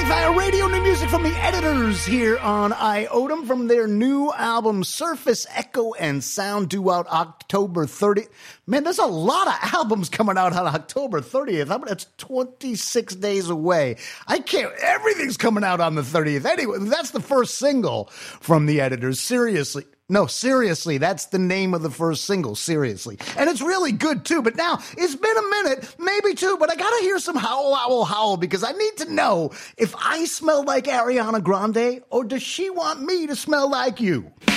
Fire Radio, new music from the Editors here on IOTM from their new album Surface Echo and Sound, due out October 30th. Man, there's a lot of albums coming out on October 30th. That's 26 days away. Everything's coming out on the 30th. Anyway, that's the first single from the Editors. Seriously, that's the name of the first single, seriously. And it's really good, too. But now, it's been a minute, maybe two, but I gotta hear some howl, owl, howl, because I need to know if I smell like Ariana Grande, or does she want me to smell like you?